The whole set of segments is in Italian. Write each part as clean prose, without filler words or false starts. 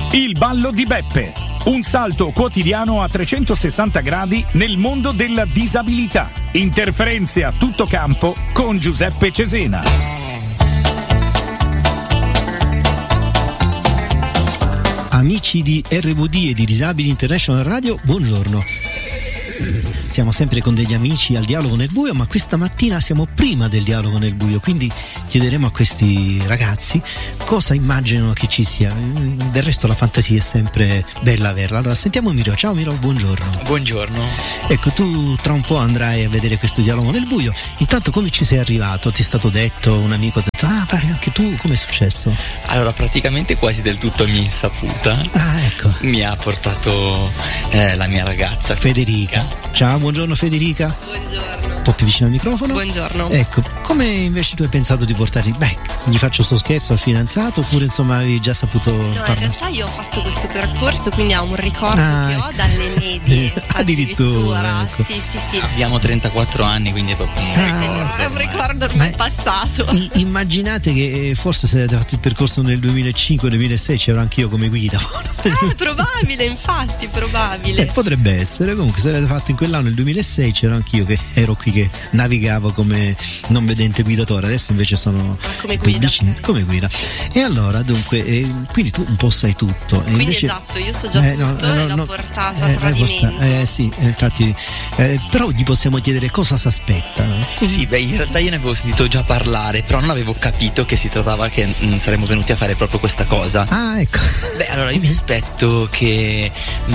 Il ballo di Beppe, un salto quotidiano a 360 gradi nel mondo della disabilità. Interferenze a tutto campo con Giuseppe Cesena. Amici di RVD e di Disabili International Radio, buongiorno. Siamo sempre con degli amici al dialogo nel buio, ma questa mattina siamo prima del dialogo nel buio, quindi chiederemo a questi ragazzi cosa immaginano che ci sia. Del resto la fantasia è sempre bella averla. Allora sentiamo Miro. Ciao Miro, buongiorno. Buongiorno. Ecco, tu tra un po' andrai a vedere questo dialogo nel buio. Intanto come ci sei arrivato? Ti è stato detto, un amico ha detto, vai, anche tu, com'è successo? Allora, praticamente quasi del tutto a mia insaputa. Ecco. Mi ha portato la mia ragazza Federica. Ciao, buongiorno Federica. Buongiorno. Un po' più vicino al microfono. Buongiorno. Ecco, come invece tu hai pensato di portarli? Gli faccio sto scherzo al fidanzato oppure insomma avevi già saputo parlare? In realtà io ho fatto questo percorso, quindi ha un ricordo che ho dalle medie. Addirittura. Ecco. Sì. Abbiamo 34 anni, quindi è proprio è un ricordo ormai passato. Immaginate che forse se avete fatto il percorso nel 2005-2006 c'ero anch'io come guida. Probabile, infatti, probabile. Potrebbe essere, comunque se l'avete fatto in quell'anno, nel 2006, c'ero anch'io che ero qui che navigavo come non vedente guidatore, adesso invece sono come guida. Come guida. E allora dunque, quindi tu un po' sai tutto. Quindi invece, esatto, io so già tutto e l'ho portato a tradimento. Sì, infatti, però gli possiamo chiedere cosa si aspetta. No? Sì, in realtà io ne avevo sentito già parlare, però non avevo capito che si trattava che saremmo venuti a fare proprio questa cosa. Ecco. Allora io mi aspetto che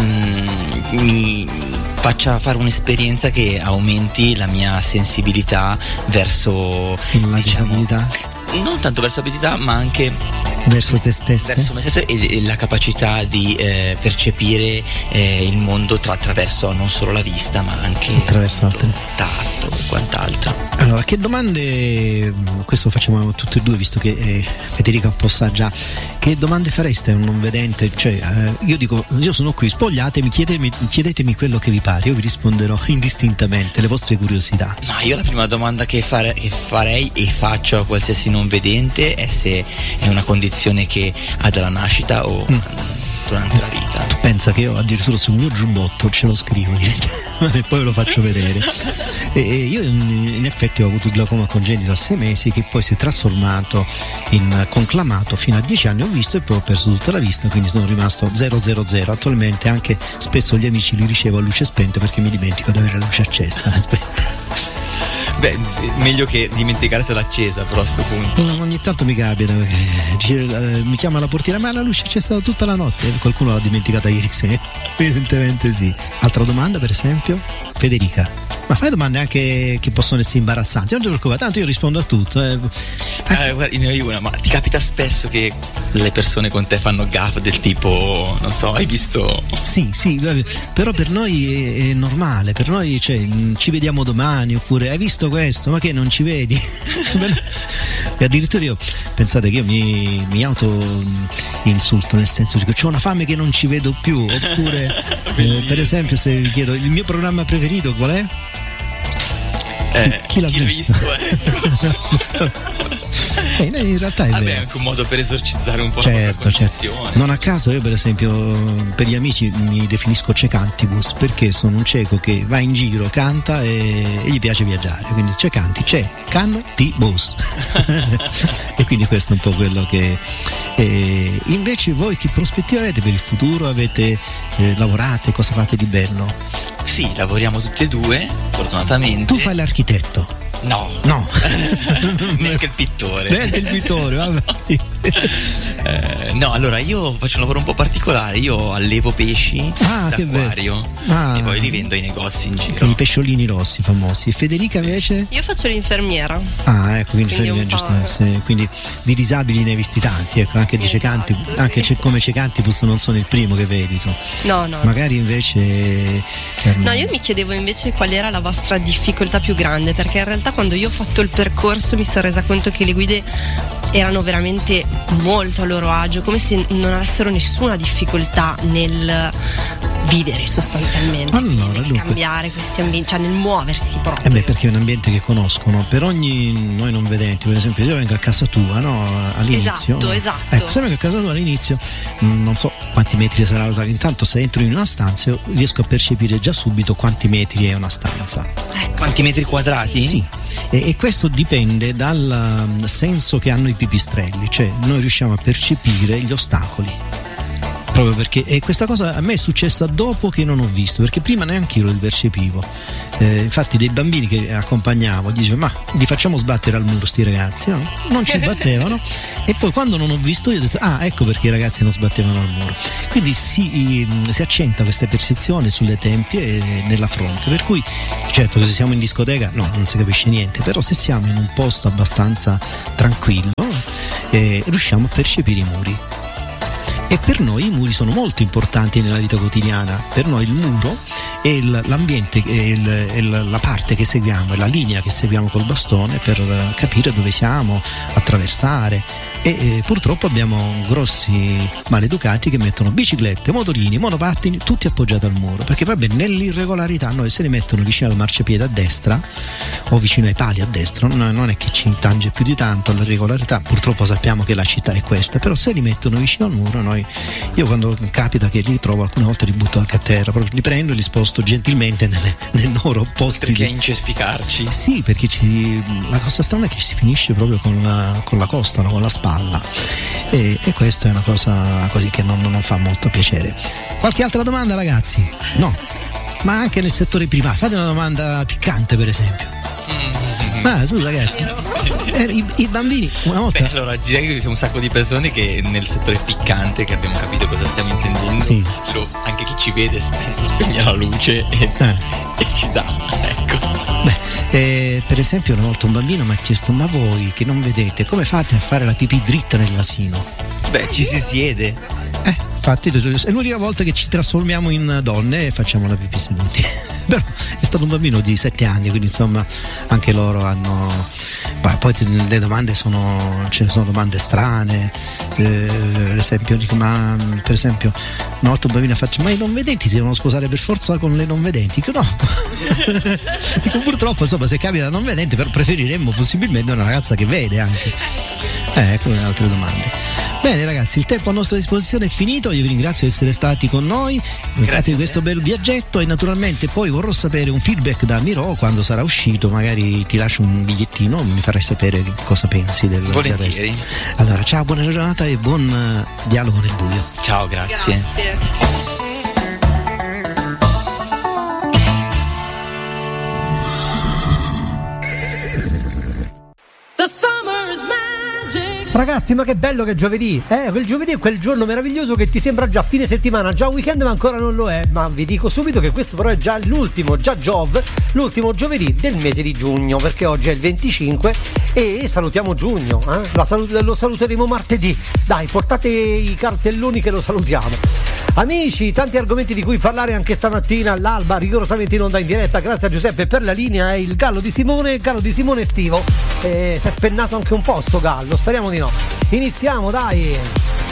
mi faccia fare un'esperienza che aumenti la mia sensibilità verso la disabilità. Non tanto verso l'abilità, ma anche verso te stesso, verso me stesso e la capacità di percepire il mondo attraverso non solo la vista, ma anche attraverso altre tatto e quant'altro. Allora, che domande, questo facciamo tutti e due visto che Federica un po' sa già, che domande fareste a un non vedente? Cioè, io dico, io sono qui, spogliatemi, chiedetemi quello che vi pare, io vi risponderò indistintamente, le vostre curiosità. No, io la prima domanda che farei e faccio a qualsiasi non vedente è se è una condizione che ha dalla nascita o durante la vita. Tu pensa che io addirittura sul mio giubbotto ce lo scrivo e poi ve lo faccio vedere. E io in effetti ho avuto il glaucoma congenito a 6 mesi che poi si è trasformato in conclamato fino a 10 anni ho visto e poi ho perso tutta la vista, quindi sono rimasto 000. Attualmente anche spesso gli amici li ricevo a luce spenta perché mi dimentico di avere la luce accesa. Aspetta. Meglio che dimenticarsela accesa, però a sto punto. Ogni tanto mi capita perché mi chiama la portiera, ma la luce c'è stata tutta la notte. Qualcuno l'ha dimenticata ieri sera. Evidentemente sì. Altra domanda, per esempio, Federica. Ma fai domande anche che possono essere imbarazzanti. Non ti preoccupare, tanto io rispondo a tutto. Guarda, ne ho una, ma ti capita spesso che le persone con te fanno gaffe del tipo, non so, hai visto? Sì, però per noi è normale, per noi ci vediamo domani, oppure hai visto questo, ma che non ci vedi? E addirittura io, pensate che io mi auto insulto, nel senso che ho una fame che non ci vedo più, oppure per esempio se vi chiedo il mio programma preferito qual è? Chi l'ha visto? In realtà è vero. È anche un modo per esorcizzare un po' certo. la Non a caso io per esempio per gli amici mi definisco cecantibus perché sono un cieco che va in giro, canta e gli piace viaggiare, quindi cecantibus. E quindi questo è un po' quello che invece voi che prospettiva avete per il futuro? Avete lavorate, cosa fate di bello? Sì, lavoriamo tutti e due, fortunatamente. Tu fai l'architetto? No. Neanche il pittore. Vabbè. No, allora io faccio un lavoro un po' particolare. Io allevo pesci d'acquario e poi li vendo ai negozi in giro. I pesciolini rossi famosi. E Federica invece? Io faccio l'infermiera. Ecco, quindi quindi di disabili ne hai visti tanti, ecco, anche di cecanti, anche come cecantibus non sono il primo che vedi tu. No. Magari invece No, io mi chiedevo invece qual era la vostra difficoltà più grande, perché in realtà quando io ho fatto il percorso mi sono resa conto che le guide erano veramente molto a loro agio, come se non avessero nessuna difficoltà nel vivere sostanzialmente, nel cambiare questi ambienti, cioè nel muoversi proprio. Perché è un ambiente che conoscono. Per ogni noi non vedenti, per esempio, se io vengo a casa tua, no? All'inizio. Esatto. Ecco, se vengo a casa tua all'inizio, non so quanti metri sarà, intanto se entro in una stanza io riesco a percepire già subito quanti metri è una stanza. Quanti metri quadrati? Sì. E questo dipende dal senso che hanno i pipistrelli, cioè noi riusciamo a percepire gli ostacoli. Proprio perché, e questa cosa a me è successa dopo che non ho visto, perché prima neanche io lo percepivo. Infatti dei bambini che accompagnavo dicevano: ma li facciamo sbattere al muro sti ragazzi, no? Non ci sbattevano. E poi quando non ho visto io ho detto: ecco perché i ragazzi non sbattevano al muro. Quindi si accenta questa percezione sulle tempie e nella fronte, per cui certo che se siamo in discoteca non si capisce niente, però se siamo in un posto abbastanza tranquillo riusciamo a percepire i muri. E per noi i muri sono molto importanti nella vita quotidiana. Per noi il muro è l'ambiente, è la parte che seguiamo, è la linea che seguiamo col bastone per capire dove siamo, attraversare. E purtroppo abbiamo grossi maleducati che mettono biciclette, motorini, monopattini, tutti appoggiati al muro, perché vabbè, nell'irregolarità noi se li mettono vicino al marciapiede a destra o vicino ai pali a destra, non è che ci intange più di tanto l'irregolarità. Purtroppo sappiamo che la città è questa, però se li mettono vicino al muro, io quando capita che li trovo alcune volte li butto anche a terra, proprio li prendo e li sposto gentilmente nei loro posti. Perché incespicarci? Sì, perché la cosa strana è che si finisce proprio con la costa, con la spalla. E questa è una cosa così che non fa molto piacere. Qualche altra domanda, ragazzi? No, ma anche nel settore privato. Fate una domanda piccante, per esempio. Scusa ragazzi, i bambini una volta. Allora direi che c'è un sacco di persone che nel settore piccante, che abbiamo capito cosa stiamo intendendo, sì. Anche chi ci vede spesso spegne la luce e ci dà, ecco. Per esempio una volta un bambino mi ha chiesto: ma voi che non vedete, come fate a fare la pipì dritta nell'asino? Ci si siede. Infatti è l'unica volta che ci trasformiamo in donne e facciamo la pipì seduti. Però è stato un bambino di 7 anni, quindi insomma anche loro hanno. Poi le domande ce ne sono domande strane. Per esempio una volta un bambino faccio: ma i non vedenti si devono sposare per forza con le non vedenti? Dico no. Dico purtroppo insomma se capita non vedente, però preferiremmo possibilmente una ragazza che vede anche. Ecco le altre domande. Bene ragazzi, il tempo a nostra disposizione è finito, io vi ringrazio di essere stati con noi, grazie di questo bel viaggetto, e naturalmente poi vorrò sapere un feedback da Miro quando sarà uscito, magari ti lascio un bigliettino, mi farai sapere cosa pensi del resto. Allora ciao, buona giornata e buon dialogo nel buio. Ciao, grazie. Ragazzi, ma che bello che è giovedì! Quel giovedì è quel giorno meraviglioso che ti sembra già fine settimana, già weekend, ma ancora non lo è. Ma vi dico subito che questo però è già l'ultimo giovedì del mese di giugno, perché oggi è il 25 e salutiamo giugno, lo saluteremo martedì. Dai, portate i cartelloni che lo salutiamo. Amici, tanti argomenti di cui parlare anche stamattina all'alba, rigorosamente in onda in diretta. Grazie a Giuseppe per la linea. È il gallo di Simone estivo. Si è spennato anche un po' sto gallo, speriamo di no. Iniziamo, dai!